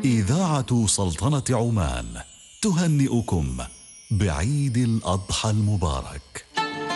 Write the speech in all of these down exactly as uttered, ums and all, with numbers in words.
إذاعة سلطنة عمان تهنئكم بعيد الأضحى المبارك.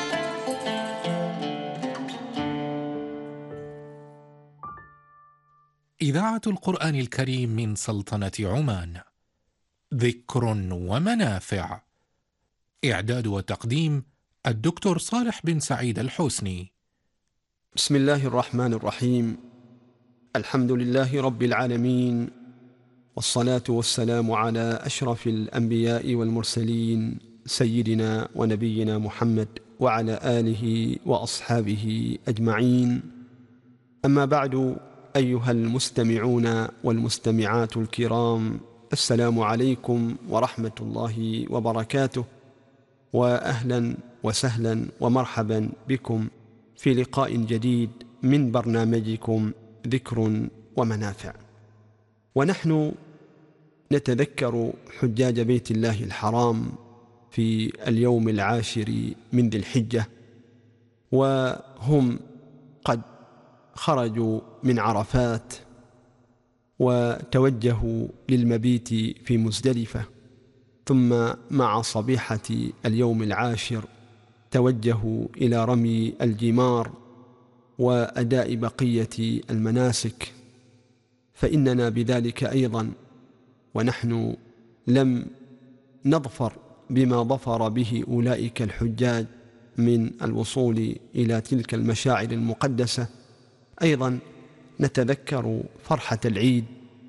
إذاعة القرآن الكريم من سلطنة عمان. ذكر ومنافع. إعداد وتقديم الدكتور صالح بن سعيد الحسني. بسم الله الرحمن الرحيم. الحمد لله رب العالمين، والصلاة والسلام على أشرف الأنبياء والمرسلين سيدنا ونبينا محمد وعلى آله وأصحابه أجمعين. أما بعد، أيها المستمعون والمستمعات الكرام، السلام عليكم ورحمة الله وبركاته، وأهلا وسهلا ومرحبا بكم في لقاء جديد من برنامجكم ذكر ومنافع. ونحن نتذكر حجاج بيت الله الحرام في اليوم العاشر من ذي الحجة، وهم قد خرجوا من عرفات وتوجهوا للمبيت في مزدلفة، ثم مع صبيحة اليوم العاشر توجهوا إلى رمي الجمار وأداء بقية المناسك. فإننا بذلك أيضا ونحن لم نظفر بما ظفر به أولئك الحجاج من الوصول إلى تلك المشاعر المقدسة، أيضا نتذكر فرحة العيد،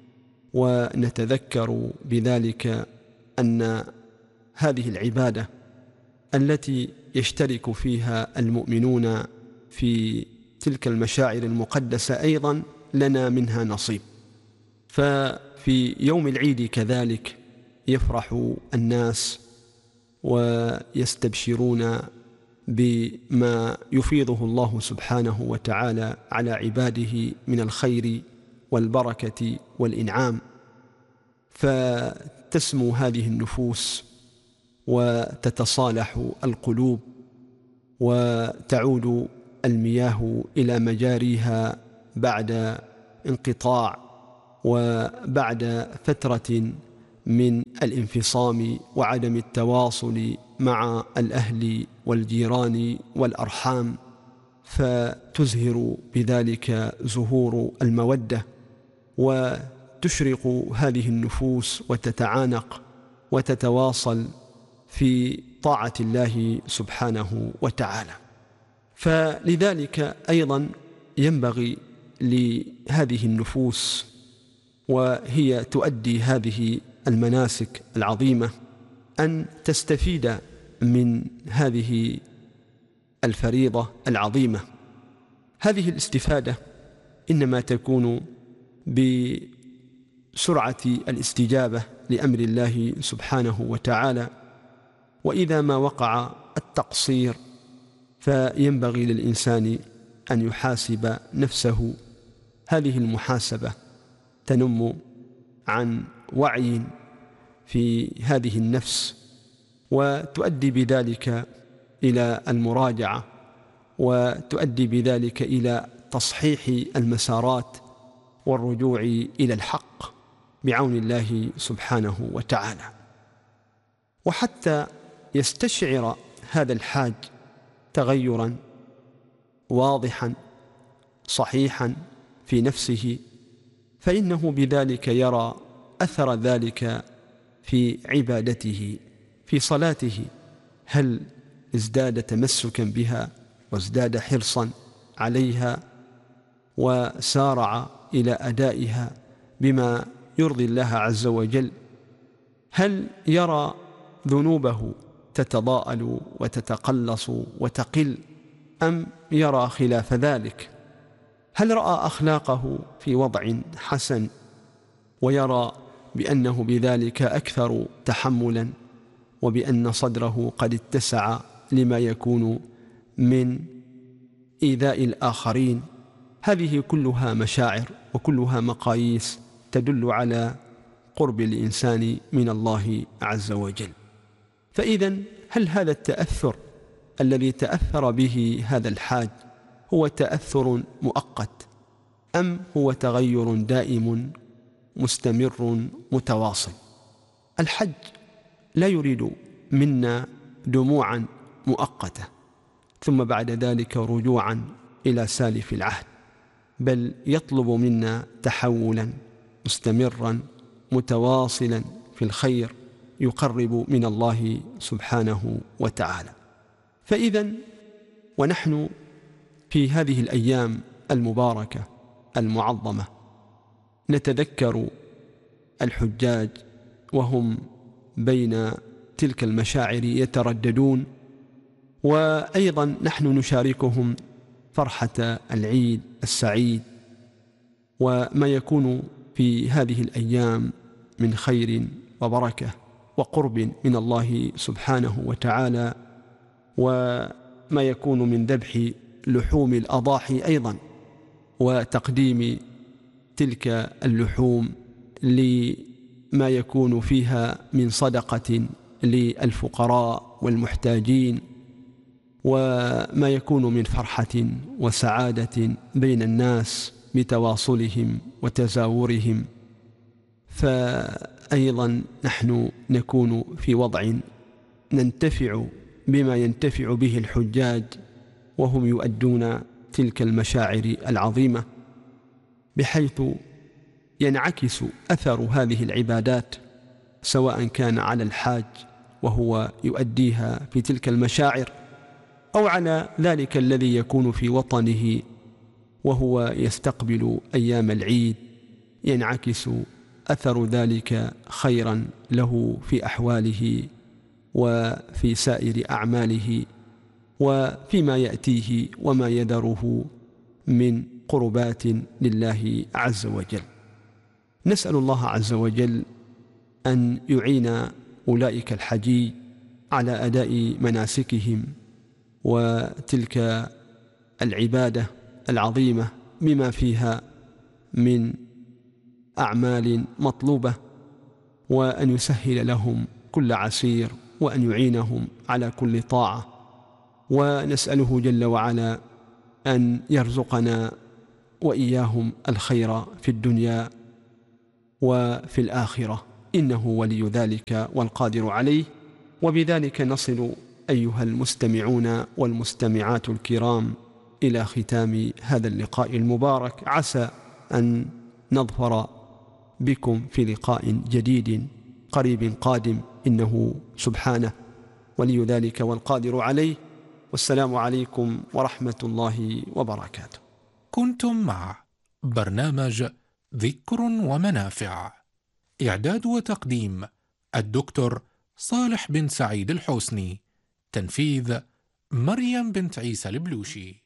ونتذكر بذلك أن هذه العبادة التي يشترك فيها المؤمنون في تلك المشاعر المقدسة أيضا لنا منها نصيب. ففي يوم العيد كذلك يفرح الناس ويستبشرون بما يفيضه الله سبحانه وتعالى على عباده من الخير والبركة والإنعام، فتسمو هذه النفوس وتتصالح القلوب، وتعود المياه إلى مجاريها بعد انقطاع وبعد فترة من الانفصام وعدم التواصل مع الأهل والجيران والأرحام، فتزهر بذلك زهور المودة، وتشرق هذه النفوس وتتعانق وتتواصل في طاعة الله سبحانه وتعالى. فلذلك أيضا ينبغي لهذه النفوس وهي تؤدي هذه المناسك العظيمة أن تستفيد من هذه الفريضة العظيمة. هذه الاستفادة إنما تكون بسرعة الاستجابة لأمر الله سبحانه وتعالى، وإذا ما وقع التقصير فينبغي للإنسان أن يحاسب نفسه. هذه المحاسبة تنم عن وعي في هذه النفس، وتؤدي بذلك إلى المراجعة، وتؤدي بذلك إلى تصحيح المسارات والرجوع إلى الحق بعون الله سبحانه وتعالى. وحتى يستشعر هذا الحاج تغيرا واضحا صحيحا في نفسه، فإنه بذلك يرى أثر ذلك في عبادته، في صلاته، هل ازداد تمسكا بها وازداد حرصا عليها وسارع إلى أدائها بما يرضي الله عز وجل؟ هل يرى ذنوبه تتضاءل وتتقلص وتقل، أم يرى خلاف ذلك؟ هل رأى أخلاقه في وضع حسن ويرى بأنه بذلك أكثر تحملا، وبأن صدره قد اتسع لما يكون من إيذاء الآخرين؟ هذه كلها مشاعر وكلها مقاييس تدل على قرب الإنسان من الله عز وجل. فإذا هل هذا التأثر الذي تأثر به هذا الحاج هو تأثر مؤقت، أم هو تغير دائم مستمر متواصل. الحج لا يريد منا دموعا مؤقتة ثم بعد ذلك رجوعا إلى سالف العهد، بل يطلب منا تحولا مستمرا متواصلا في الخير يقرب من الله سبحانه وتعالى. فإذا ونحن في هذه الأيام المباركة المعظمة نتذكر الحجاج وهم بين تلك المشاعر يترددون، وأيضا نحن نشاركهم فرحة العيد السعيد وما يكون في هذه الأيام من خير وبركة وقرب من الله سبحانه وتعالى، وما يكون من ذبح لحوم الأضاحي أيضا وتقديم تلك اللحوم لما يكون فيها من صدقة للفقراء والمحتاجين، وما يكون من فرحة وسعادة بين الناس بتواصلهم وتزاورهم. فأيضا نحن نكون في وضع ننتفع بما ينتفع به الحجاج وهم يؤدون تلك المشاعر العظيمة، بحيث ينعكس أثر هذه العبادات سواء كان على الحاج وهو يؤديها في تلك المشاعر أو على ذلك الذي يكون في وطنه وهو يستقبل أيام العيد، ينعكس أثر ذلك خيرا له في أحواله وفي سائر أعماله وفيما يأتيه وما يذره من قربات لله عز وجل. نسأل الله عز وجل أن يعين أولئك الحجيج على أداء مناسكهم وتلك العبادة العظيمة بما فيها من أعمال مطلوبة، وأن يسهل لهم كل عسير وأن يعينهم على كل طاعة. ونسأله جل وعلا أن يرزقنا وإياهم الخير في الدنيا وفي الآخرة، إنه ولي ذلك والقادر عليه. وبذلك نصل أيها المستمعون والمستمعات الكرام إلى ختام هذا اللقاء المبارك، عسى أن نظفر بكم في لقاء جديد قريب قادم، إنه سبحانه ولي ذلك والقادر عليه. والسلام عليكم ورحمة الله وبركاته. كنتم مع برنامج ذكر ومنافع، إعداد وتقديم الدكتور صالح بن سعيد الحوسني، تنفيذ مريم بنت عيسى البلوشي.